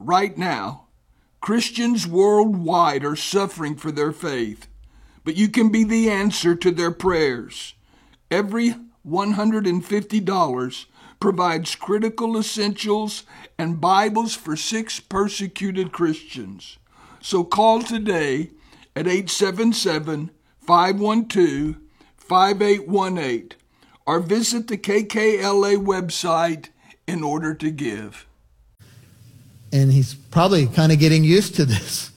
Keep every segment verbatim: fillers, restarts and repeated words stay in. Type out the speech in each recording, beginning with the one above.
right now, Christians worldwide are suffering for their faith, but you can be the answer to their prayers. Every one hundred fifty dollars provides critical essentials and Bibles for six persecuted Christians. So call today at eight seven seven, five one two, five eight one eight or visit the K K L A website in order to give. And he's probably kind of getting used to this.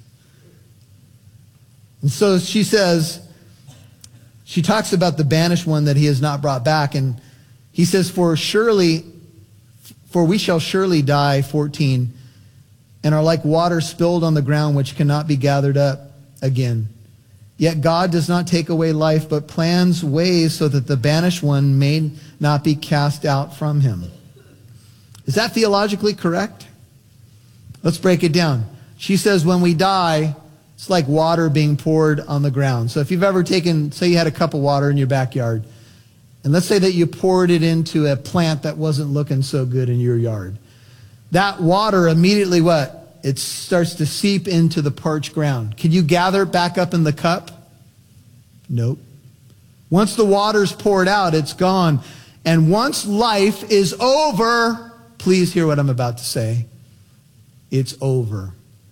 And so she says, she talks about the banished one that he has not brought back. And he says, for surely, for we shall surely die, fourteen, and are like water spilled on the ground, which cannot be gathered up again. Yet God does not take away life, but plans ways so that the banished one may not be cast out from him. Is that theologically correct? Let's break it down. She says when we die, it's like water being poured on the ground. So if you've ever taken, say you had a cup of water in your backyard, and let's say that you poured it into a plant that wasn't looking so good in your yard. That water immediately what? It starts to seep into the parched ground. Can you gather it back up in the cup? Nope. Once the water's poured out, it's gone. And once life is over, please hear what I'm about to say. It's over.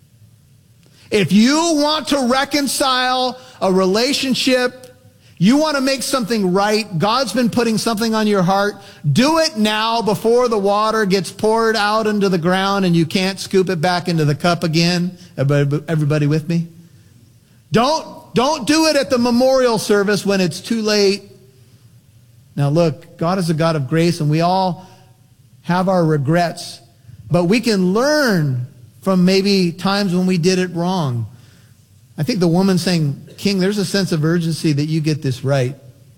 If you want to reconcile a relationship, you want to make something right, God's been putting something on your heart, do it now before the water gets poured out into the ground and you can't scoop it back into the cup again. Everybody, everybody with me? Don't, don't do it at the memorial service when it's too late. Now look, God is a God of grace and we all have our regrets, but we can learn from maybe times when we did it wrong. I think the woman saying, King, there's a sense of urgency that you get this right.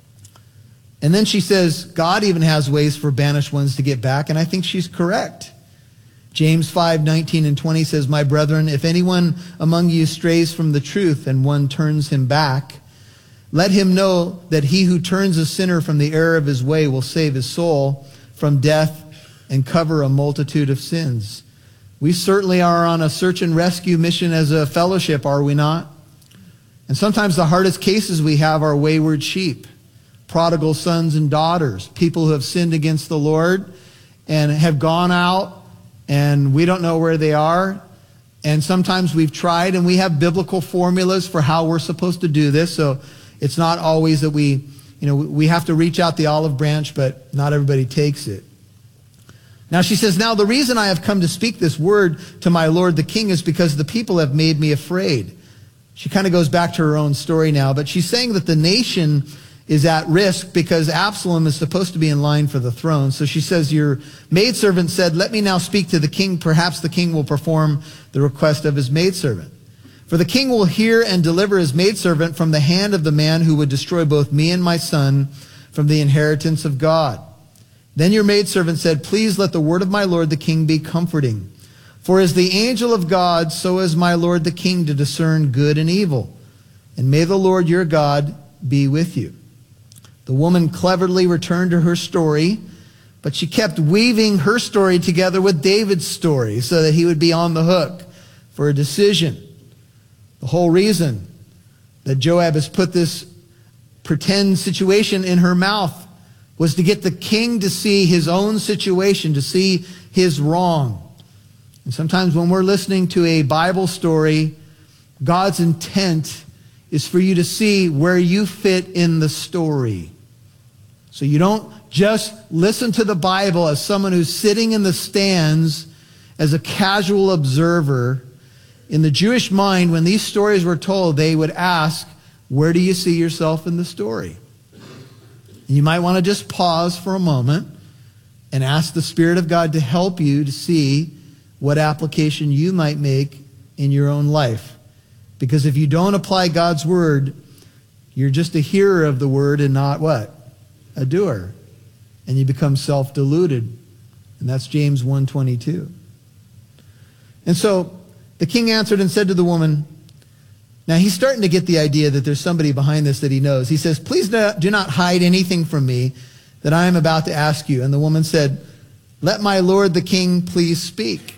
And then she says, God even has ways for banished ones to get back, and I think she's correct. James five, nineteen and twenty says, my brethren, if anyone among you strays from the truth and one turns him back, let him know that he who turns a sinner from the error of his way will save his soul from death and cover a multitude of sins. We certainly are on a search and rescue mission as a fellowship, are we not? And sometimes the hardest cases we have are wayward sheep, prodigal sons and daughters, people who have sinned against the Lord and have gone out and we don't know where they are. And sometimes we've tried and we have biblical formulas for how we're supposed to do this. So it's not always that we, you know, we have to reach out the olive branch, but not everybody takes it. Now she says, now the reason I have come to speak this word to my Lord the King is because the people have made me afraid. She kind of goes back to her own story now, but she's saying that the nation is at risk because Absalom is supposed to be in line for the throne. So she says, your maidservant said, let me now speak to the king. Perhaps the king will perform the request of his maidservant. For the king will hear and deliver his maidservant from the hand of the man who would destroy both me and my son from the inheritance of God. Then your maidservant said, please let the word of my lord the king be comforting. For as the angel of God, so is my lord the king to discern good and evil. And may the Lord your God be with you. The woman cleverly returned to her story, but she kept weaving her story together with David's story so that he would be on the hook for a decision. The whole reason that Joab has put this pretend situation in her mouth was to get the king to see his own situation, to see his wrong. And sometimes when we're listening to a Bible story, God's intent is for you to see where you fit in the story. So you don't just listen to the Bible as someone who's sitting in the stands as a casual observer. In the Jewish mind, when these stories were told, they would ask, where do you see yourself in the story? You might want to just pause for a moment and ask the Spirit of God to help you to see what application you might make in your own life. Because if you don't apply God's word, you're just a hearer of the word and not what? A doer. And you become self-deluded. And that's James one twenty-two. And so the king answered and said to the woman, now he's starting to get the idea that there's somebody behind this that he knows. He says, please do not hide anything from me that I am about to ask you. And the woman said, let my lord the king please speak.